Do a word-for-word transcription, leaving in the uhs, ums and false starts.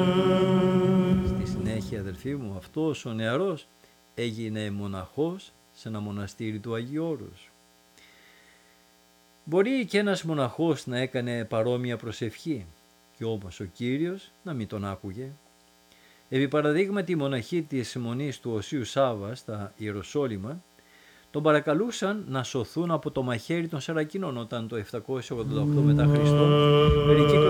Στη συνέχεια, αδελφοί μου, αυτός ο νεαρός έγινε μοναχός σε ένα μοναστήρι του Αγίου Όρους. Μπορεί και ένας μοναχός να έκανε παρόμοια προσευχή και όμως ο Κύριος να μην τον άκουγε. Επί παραδείγματι, οι μοναχοί της μονής του Οσίου Σάββα στα Ιεροσόλυμα τον παρακαλούσαν να σωθούν από το μαχαίρι των Σαρακινών όταν το επτακόσια ογδόντα οκτώ μετά Χριστό περικύκλωσε